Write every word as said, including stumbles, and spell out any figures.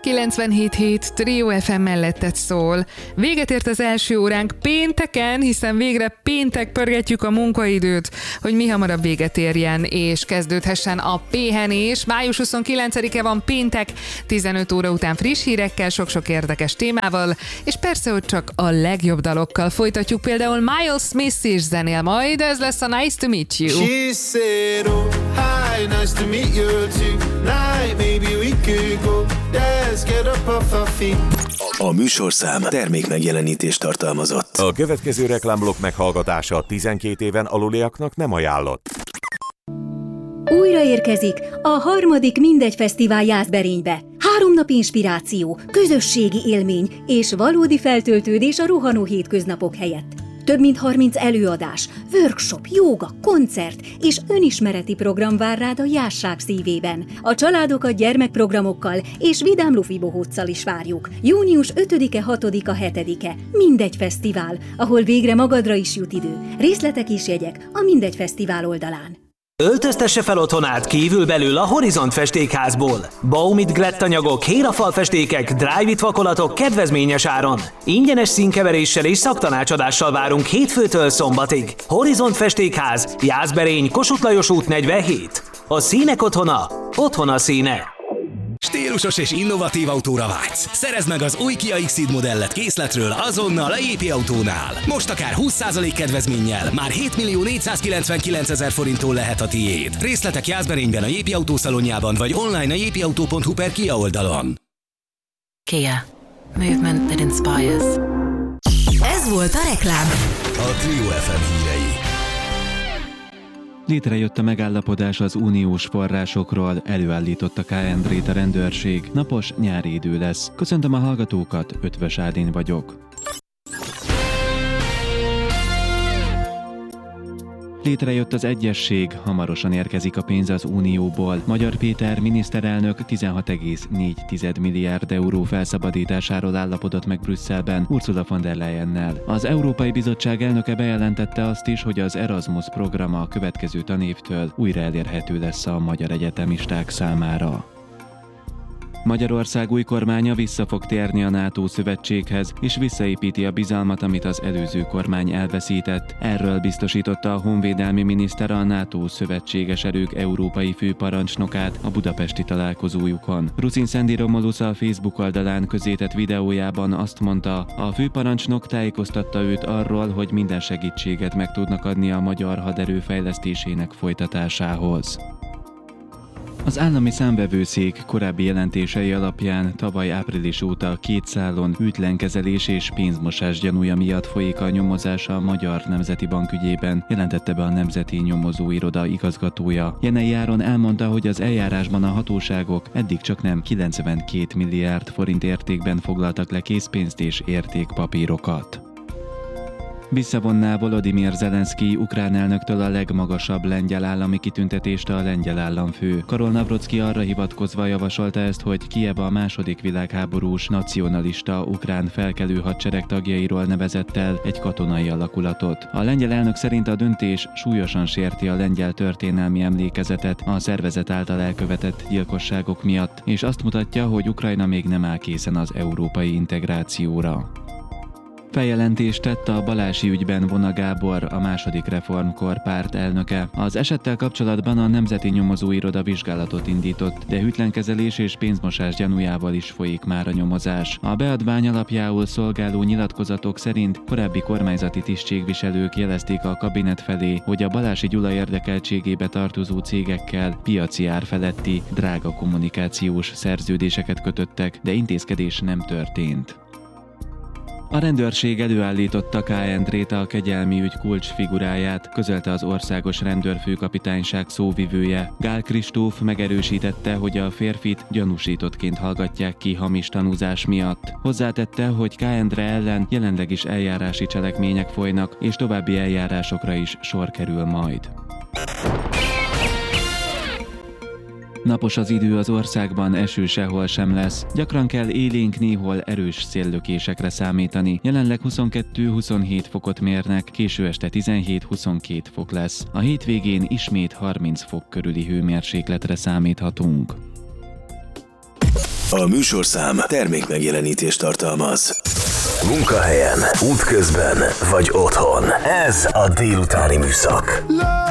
kilencvenhét hét Trio ef em mellettet szól. Véget ért az első óránk pénteken, hiszen végre péntek pörgetjük a munkaidőt, hogy mi hamarabb véget érjen, és kezdődhessen a pihenés. május huszonkilencedike van péntek, tizenöt óra után friss hírekkel, sok-sok érdekes témával, és persze, hogy csak a legjobb dalokkal folytatjuk, például Miles Smith is zenél majd, ez lesz a Nice to Meet You. She said, oh, hi, nice to meet you tonight, maybe we could go, let's get up off our feet. A műsorszám termék megjelenítést tartalmazott. A következő reklámblokk meghallgatása tizenkét éven aluliaknak nem ajánlott. Újra érkezik a harmadik Mindegy Fesztivál Jászberénybe. Három nap inspiráció, közösségi élmény és valódi feltöltődés a rohanó hétköznapok helyett. Több mint harminc előadás, workshop, jóga, koncert és önismereti program vár rád a Jászság szívében. A családokat gyermekprogramokkal és vidám lufi bohóccal is várjuk. június ötödike, hatodika, hetedike. Mindegy Fesztivál, ahol végre magadra is jut idő. Részletek és jegyek a Mindegy Fesztivál oldalán. Öltöztesse fel otthonát kívül-belül a Horizont festékházból. Baumit glettanyagok, hérafalfestékek, dry-vit vakolatok kedvezményes áron. Ingyenes színkeveréssel és szaktanácsadással várunk hétfőtől szombatig. Horizont festékház, Jászberény, Kossuth Lajos út negyvenhét. A színek otthona, otthon a színe. Stílusos és innovatív autóra vágysz? Szerezd meg az új Kia X-Ceed modellet készletről azonnal a jé pé Autónál. Most akár húsz százalék kedvezménnyel, már hétmillió-négyszázkilencvenkilencezer forinttól lehet a tiéd. Részletek Jászberényben a jé pé Autó szalonjában vagy online a jé pé autó pont hu per Kia oldalon. Kia. Movement that inspires. Ez volt a reklám. A Trio ef em hírei. Létrejött a megállapodás az uniós forrásokról, előállította ká endrét a rendőrség. Napos nyári idő lesz. Köszöntöm a hallgatókat, Ötvös Ádén vagyok. Létrejött az egyesség, hamarosan érkezik a pénz az Unióból. Magyar Péter miniszterelnök tizenhat egész négy milliárd euró felszabadításáról állapodott meg Brüsszelben Ursula von der Leyennel. Az Európai Bizottság elnöke bejelentette azt is, hogy az Erasmus program a következő tanévtől újra elérhető lesz a magyar egyetemisták számára. Magyarország új kormánya vissza fog térni a NATO szövetséghez, és visszaépíti a bizalmat, amit az előző kormány elveszített. Erről biztosította a honvédelmi miniszter a NATO szövetséges erők európai főparancsnokát a budapesti találkozójukon. Ruszin Szendi Romulusz a Facebook oldalán közzétett videójában azt mondta, a főparancsnok tájékoztatta őt arról, hogy minden segítséget meg tudnak adni a magyar haderő fejlesztésének folytatásához. Az állami számvevőszék korábbi jelentései alapján tavaly április óta két szálon hűtlenkezelés és pénzmosás gyanúja miatt folyik a nyomozás a Magyar Nemzeti Bank ügyében, jelentette be a Nemzeti Nyomozóiroda igazgatója. Jenei Áron elmondta, hogy az eljárásban a hatóságok eddig csaknem kilencvenkét milliárd forint értékben foglaltak le készpénzt és értékpapírokat. Visszavonná Volodymyr Zelenszky ukrán elnöktől a legmagasabb lengyel állami kitüntetést a lengyel államfő. Karol Navrocki arra hivatkozva javasolta ezt, hogy Kijev a második világháborús nacionalista ukrán felkelő hadsereg tagjairól nevezett el egy katonai alakulatot. A lengyel elnök szerint a döntés súlyosan sérti a lengyel történelmi emlékezetet a szervezet által elkövetett gyilkosságok miatt, és azt mutatja, hogy Ukrajna még nem áll készen az európai integrációra. Feljelentést tett a Balási ügyben Vona Gábor, a második reformkor párt elnöke. Az esettel kapcsolatban a Nemzeti Nyomozóiroda vizsgálatot indított, de hűtlenkezelés és pénzmosás gyanújával is folyik már a nyomozás. A beadvány alapjául szolgáló nyilatkozatok szerint korábbi kormányzati tisztségviselők jelezték a kabinet felé, hogy a Balási Gyula érdekeltségébe tartozó cégekkel piaci ár feletti drága kommunikációs szerződéseket kötöttek, de intézkedés nem történt. A rendőrség előállította ká endrét, a kegyelmi ügy kulcsfiguráját, közölte az országos rendőrfőkapitányság szóvivője. Gál Kristóf megerősítette, hogy a férfit gyanúsítottként hallgatják ki hamis tanúzás miatt. Hozzátette, hogy ká endre ellen jelenleg is eljárási cselekmények folynak, és további eljárásokra is sor kerül majd. Napos az idő az országban, eső sehol sem lesz. Gyakran kell élénk, néhol erős széllökésekre számítani. Jelenleg huszonkettő-huszonhét fokot mérnek, késő este tizenhét-huszonkét fok lesz. A hétvégén ismét harminc fok körüli hőmérsékletre számíthatunk. A műsorszám termék megjelenítést tartalmaz. Munkahelyen, útközben vagy otthon. Ez a délutáni műszak. Love